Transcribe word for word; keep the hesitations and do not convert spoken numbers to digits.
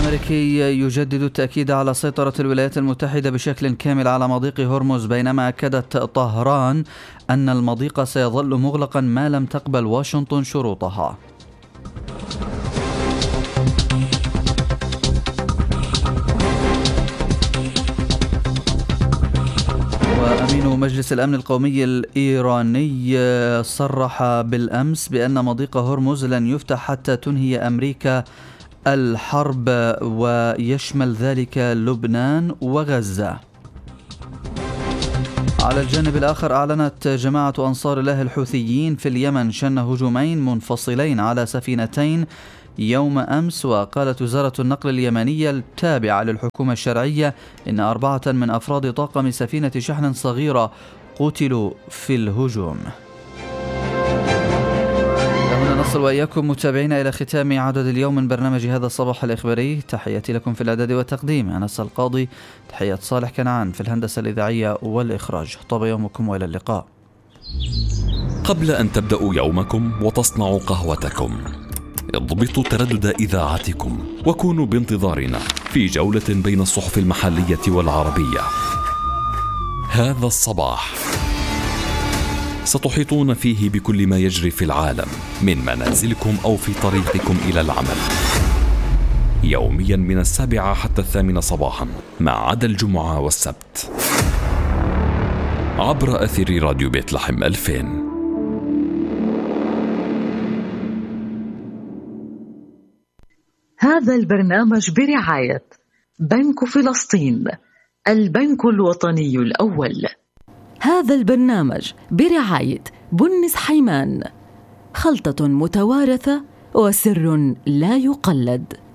الأمريكي يجدد التأكيد على سيطرة الولايات المتحدة بشكل كامل على مضيق هرمز، بينما أكدت طهران أن المضيق سيظل مغلقا ما لم تقبل واشنطن شروطها. وأمين مجلس الأمن القومي الإيراني صرح بالأمس بأن مضيق هرمز لن يفتح حتى تنهي أمريكا الحرب، ويشمل ذلك لبنان وغزة. على الجانب الآخر، أعلنت جماعة أنصار الله الحوثيين في اليمن شن هجومين منفصلين على سفينتين يوم أمس. وقالت وزارة النقل اليمنية التابعة للحكومة الشرعية إن أربعة من أفراد طاقم سفينة شحن صغيرة قتلوا في الهجوم. هنا نصل وإياكم متابعينا إلى ختام عدد اليوم من برنامج هذا الصباح الإخباري. تحياتي لكم في الإعداد والتقديم أنس القاضي، تحيات صالح كنعان في الهندسة الإذاعية والإخراج. طاب يومكم وإلى اللقاء. قبل أن تبدأوا يومكم وتصنعوا قهوتكم، اضبطوا تردد إذاعتكم وكونوا بانتظارنا في جولة بين الصحف المحلية والعربية. هذا الصباح ستحيطون فيه بكل ما يجري في العالم من منازلكم أو في طريقكم إلى العمل، يوميا من السابعة حتى الثامنة صباحا ما عدا الجمعة والسبت، عبر أثير راديو بيت لحم ألفين. هذا البرنامج برعاية بنك فلسطين، البنك الوطني الأول. هذا البرنامج برعاية بنس حيمان، خلطة متوارثة وسر لا يقلد.